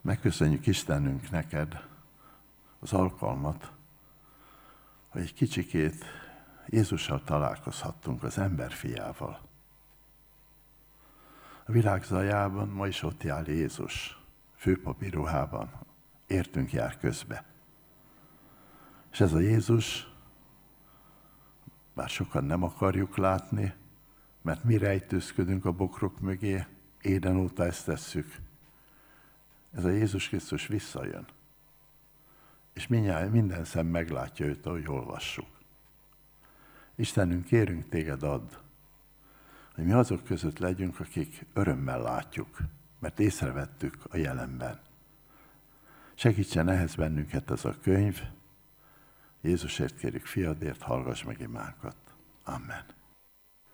Megköszönjük Istenünk neked az alkalmat, hogy egy kicsikét Jézussal találkozhattunk, az emberfiával. A világ zajában ma is ott jár Jézus, főpapi ruhában, értünk jár közbe. És ez a Jézus, bár sokan nem akarjuk látni, mert mi rejtőzködünk a bokrok mögé, éden óta ezt tesszük. Ez a Jézus Krisztus visszajön. És minden szem meglátja őt, ahogy olvassuk. Istenünk, kérünk téged, add, hogy mi azok között legyünk, akik örömmel látjuk, mert észrevettük a jelenben. Segítsen ehhez bennünket ez a könyv. Jézusért kérjük, fiadért, hallgass meg imánkat. Amen.